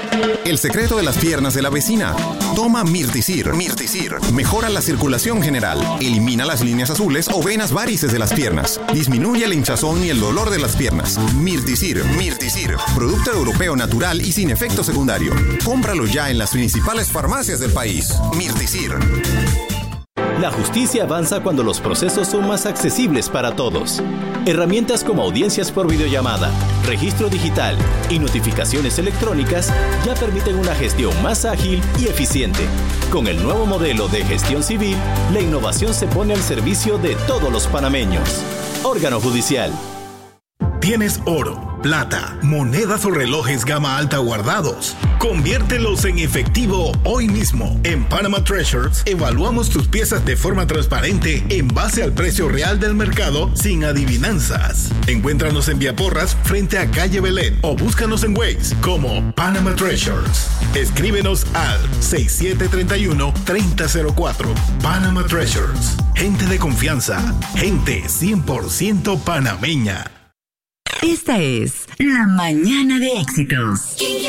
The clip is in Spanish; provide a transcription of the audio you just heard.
El secreto de las piernas de la vecina. Toma Mirticir. Mejora la circulación general. Elimina las líneas azules o venas varices de las piernas. Disminuye el hinchazón y el dolor de las piernas. Mirticir. Producto europeo natural y sin efecto secundario. Cómpralo ya en las principales farmacias del país. Mirticir. La justicia avanza cuando los procesos son más accesibles para todos. Herramientas como audiencias por videollamada, registro digital y notificaciones electrónicas ya permiten una gestión más ágil y eficiente. Con el nuevo modelo de gestión civil, la innovación se pone al servicio de todos los panameños. Órgano Judicial. ¿Tienes oro, plata, monedas o relojes gama alta guardados? Conviértelos en efectivo hoy mismo. En Panama Treasures evaluamos tus piezas de forma transparente en base al precio real del mercado sin adivinanzas. Encuéntranos en Vía Porras frente a Calle Belén o búscanos en Waze como Panama Treasures. Escríbenos al 6731-3004. Panama Treasures. Gente de confianza. Gente 100% panameña. Esta es La Mañana de Éxitos.